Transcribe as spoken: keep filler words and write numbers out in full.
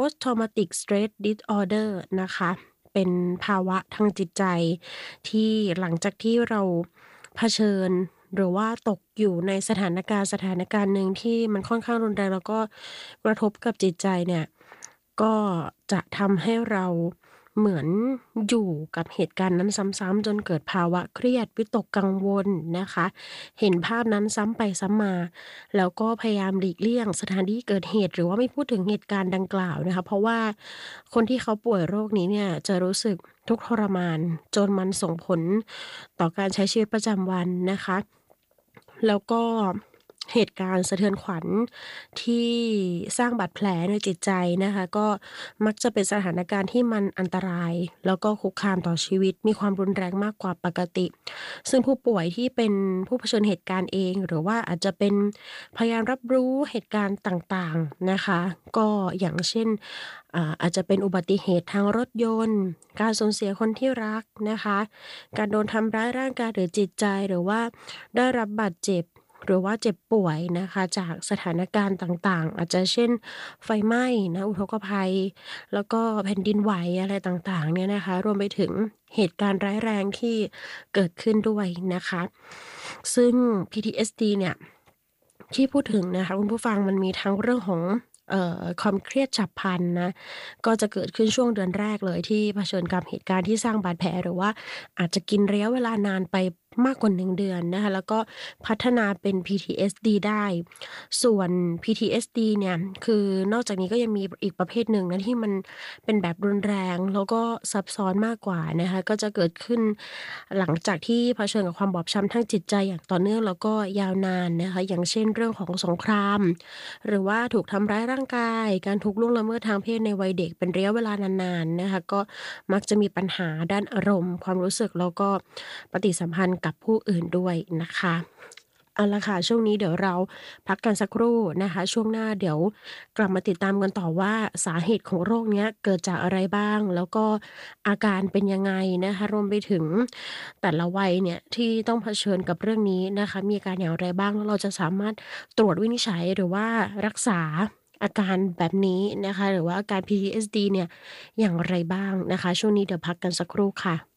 Post Traumatic Stress Disorder นะคะ เป็นภาวะทางจิตใจที่หลังจากที่เราเผชิญ หรือว่าตกอยู่ในสถานการณ์ สถานการณ์หนึ่งที่มันค่อนข้างรุนแรง แล้วก็กระทบกับจิตใจเนี่ย ก็จะทำให้เราเหมือนอยู่กับเหตุการณ์นั้นซ้ำ ๆ จนเกิดภาวะเครียด วิตกกังวลนะคะ เห็นภาพนั้นซ้ำไปซ้ำมา แล้วก็พยายามหลีกเลี่ยงสถานที่เกิดเหตุ หรือว่าไม่พูดถึงเหตุการณ์ดังกล่าวนะคะ เพราะว่าคนที่เขาป่วยโรคนี้เนี่ยจะรู้สึกทุกข์ทรมาน จนมันส่งผลต่อการใช้ชีวิตประจำวันนะคะ แล้วก็เหตุการณ์สะเทือนขวัญที่สร้างบาดแผลในจิตใจนะคะ ก็มักจะเป็นสถานการณ์ที่มันอันตราย แล้วก็คุกคามต่อชีวิต มีความรุนแรงมากกว่าปกติ ซึ่งผู้ป่วยที่เป็นผู้เผชิญเหตุการณ์เอง หรือว่าอาจจะเป็นพยานรับรู้เหตุการณ์ต่าง ๆ นะคะ ก็อย่างเช่น อ่า อาจจะเป็นอุบัติเหตุทางรถยนต์ การสูญเสียคนที่รักนะคะ การโดนทำร้ายร่างกายหรือจิตใจ หรือว่าได้รับบาดเจ็บ หรือว่าเจ็บป่วยนะคะจากสถานการณ์ต่าง ๆ อาจจะเช่น ไฟไหม้นะ อุทกภัย แล้วก็แผ่นดินไหว อะไรต่าง ๆ เนี่ยนะคะ รวมไปถึงเหตุการณ์ร้ายแรงที่เกิดขึ้นด้วยนะคะ ซึ่ง พี ที เอส ดี เนี่ย ที่พูดถึงนะคะคุณผู้ฟัง มันมีทั้งเรื่องของ เอ่อ ความเครียดฉับพลันนะ ก็จะเกิดขึ้นช่วงเดือนแรกเลยที่เผชิญกับเหตุการณ์ที่สร้างบาดแผล หรือว่าอาจจะกินระยะเวลานานไปมากกว่า หนึ่ง เดือนนะคะ แล้วก็พัฒนาเป็น พี ที เอส ดี ได้ ส่วน พี ที เอส ดี เนี่ย คือนอกจากนี้ก็ยังมีอีกประเภทหนึ่งนะที่มันเป็นแบบรุนแรง แล้วก็ซับซ้อนมากกว่านะคะ ก็จะเกิดขึ้นหลังจากที่เผชิญกับความบอบช้ำทางจิตใจอย่างต่อเนื่อง แล้วก็ยาวนานนะคะ อย่างเช่น เรื่องของสงคราม หรือว่าถูกทำร้ายร่างกาย การถูกล่วงละเมิดทางเพศในวัยเด็กเป็นระยะเวลานาน ๆ นะคะ ก็มักจะมีปัญหาด้านอารมณ์ ความรู้สึก แล้วก็ปฏิสัมพันธ์กับผู้อื่นด้วยนะคะ เอาล่ะค่ะ ช่วงนี้เดี๋ยวเราพักกันสักครู่นะคะ ช่วงหน้าเดี๋ยวกลับมาติดตามกันต่อว่า สาเหตุของโรคเนี้ยเกิดจากอะไรบ้าง แล้วก็อาการเป็นยังไงนะคะ รวมไปถึงแต่ละวัยเนี่ยที่ต้องเผชิญกับเรื่องนี้นะคะ มีอาการอย่างไรบ้าง แล้วเราจะสามารถตรวจวินิจฉัย หรือว่ารักษาอาการแบบนี้นะคะ หรือว่าอาการ พี ที เอส ดี เนี่ยอย่างไรบ้างนะคะ ช่วงนี้เดี๋ยวพักกันสักครู่ค่ะ